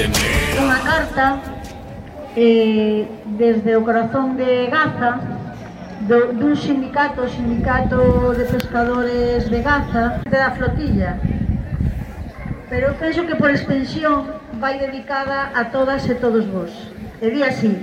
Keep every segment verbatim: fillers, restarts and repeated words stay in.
Unha carta eh, desde o corazón de Gaza, do, dun sindicato, sindicato de pescadores de Gaza, da flotilla. Pero penso que por extensión vai dedicada a todas e todos vos. E di así: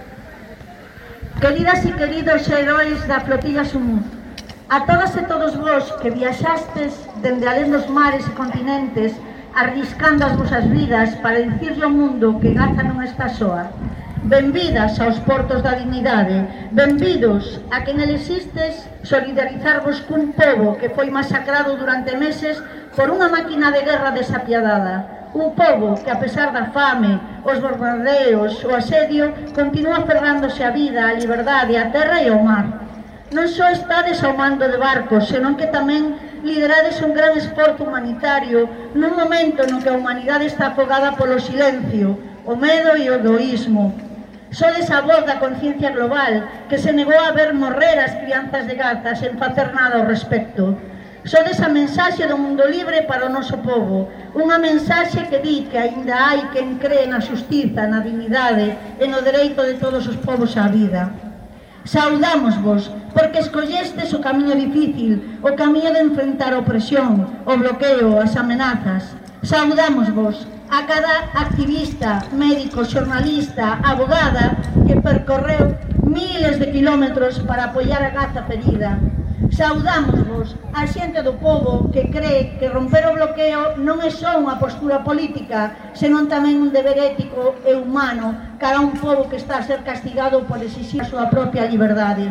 queridas e queridos heróis da flotilla Sumud, a todas e todos vos que viaxastes dende alén dos mares e continentes arriscando as vosas vidas para dicirlle ao mundo que Gaza non está soa. Benvidas aos portos da dignidade, benvidos a que nel existes solidarizarvos cun pobo que foi masacrado durante meses por unha máquina de guerra desapiadada. Un pobo que, a pesar da fame, os bombardeos, o asedio, continúa aferrándose á vida, á liberdade, á terra e ao mar. Non só estades ao mando de barcos, senón que tamén liderades un gran esforzo humanitario nun momento no que a humanidade está afogada polo silencio, o medo e o egoísmo. Sodes a voz da conciencia global que se negou a ver morrer as crianzas de Gaza sen facer nada ao respecto. Sodes a mensaxe do mundo libre para o noso povo, unha mensaxe que di que aínda hai quen cree na xustiza, na dignidade e no dereito de todos os povos á vida. Saudámosvos, porque escollestes o camiño difícil, o camiño de enfrentar a opresión, o bloqueo, as amenazas. Saudámosvos a cada activista, médico, xornalista, abogada que percorreu miles de kilómetros para apoiar a Gaza ferida. Saudámosvos a xente do povo que cree que romper o bloqueo non é só unha postura política, senón tamén un deber ético e humano cara a un povo que está a ser castigado por exixir a súa propia liberdade.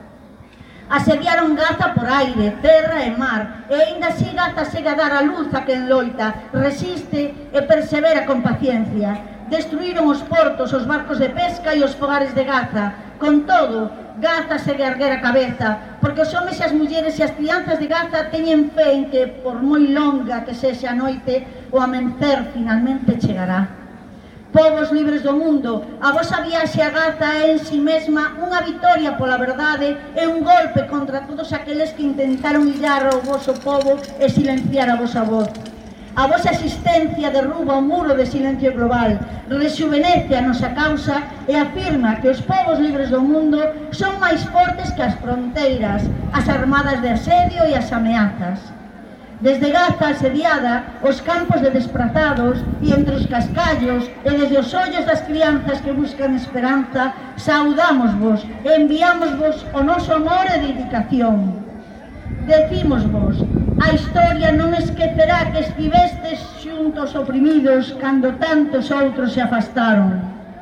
Asediaron Gaza por aire, terra e mar, e aínda así Gaza segue a dar a luz a quen loita, resiste e persevera con paciencia. Destruíron os portos, os barcos de pesca e os fogares de Gaza. Con todo, Gaza segue a erguer a cabeza, porque os homes e as mulleres e as crianzas de Gaza teñen fe en que, por moi longa que sexa a noite, o amencer finalmente chegará. Povos libres do mundo, a vosa viaxe a Gaza é en si mesma unha vitoria pola verdade e un golpe contra todos aqueles que intentaron illar ao voso povo e silenciar a vosa voz. A vosa existencia derruba o muro de silencio global, rexuvenece a nosa causa e afirma que os povos libres do mundo son máis fortes que as fronteiras, as armadas de asedio e as ameazas. Desde Gaza asediada, os campos de desprazados e entre os cascallos e desde os ollos das crianzas que buscan esperanza, saudámosvos e enviámosvos o noso amor e dedicación. Decímosvos, a historia non esquecerá que estivestes xuntos oprimidos cando tantos outros se afastaron.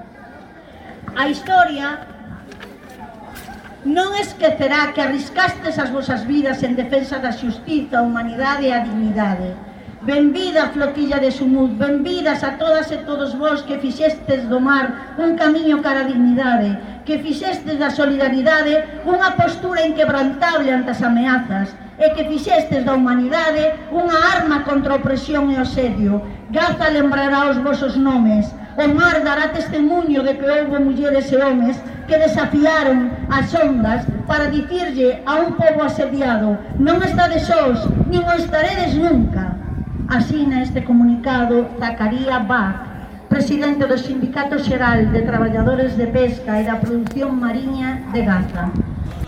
A historia non esquecerá que arriscastes as vosas vidas en defensa da xustiza, a humanidade e a dignidade. Benvida a flotilla de Sumud, benvidas a todas e todos vos que fixestes do mar un camiño cara a dignidade, que fixestes da solidaridade unha postura inquebrantable ante as ameazas, e que fixestes da humanidade unha arma contra a opresión e o asedio. Gaza lembrará os vosos nomes, o mar dará testemunho de que houve mulleres e homes que desafiaron as ondas para dicirlle a un pobo asediado: non estades sós, nin o estaredes nunca. Así neste comunicado Zacaría Bach, presidente do Sindicato Xeral de Traballadores de Pesca e da Produción Mariña de Gaza.